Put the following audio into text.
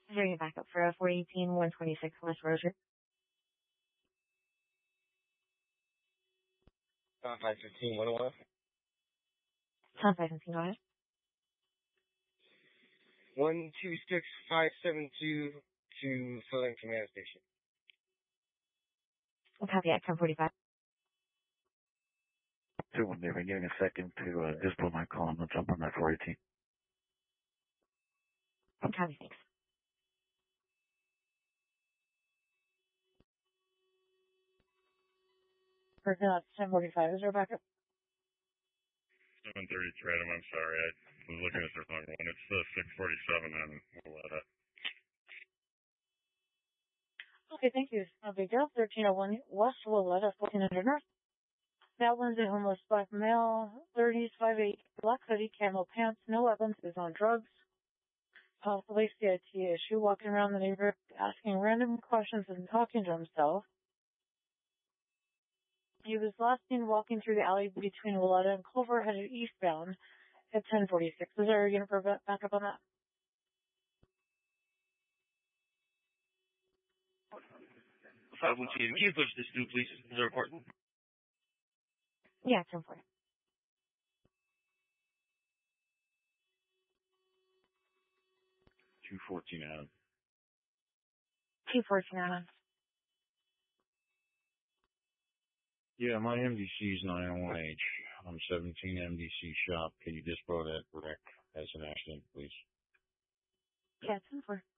Hearing backup for 418 126 West Roser. 515 101. 515, go ahead. 126572 to Southern Command Station. Copy at 1045. 2-1 there. Give me a second to disable my call. I'm going to jump on that 418. Copy, thanks. Personnel at 1045. Is there a backup? 733, I'm sorry. I was looking at the wrong one. It's the 647 on Willetta. Okay, thank you. No big deal. 1301 West Willetta, 1400 North. That one's a homeless black male, 30s, 5'8", black hoodie, camo pants, no weapons, is on drugs. Possibly CIT issue, walking around the neighborhood, asking random questions and talking to himself. He was last seen walking through the alley between Willetta and Culver, headed eastbound at 1046. Is there a unit for backup on that? 512, can you push this through, please? Is there a report? Yeah, 1040. 214 Adam. 214 Adam. Yeah, my MDC is 901H. I'm 17 MDC shop. Can you dispo that wreck as an accident, please? Yeah, 1040.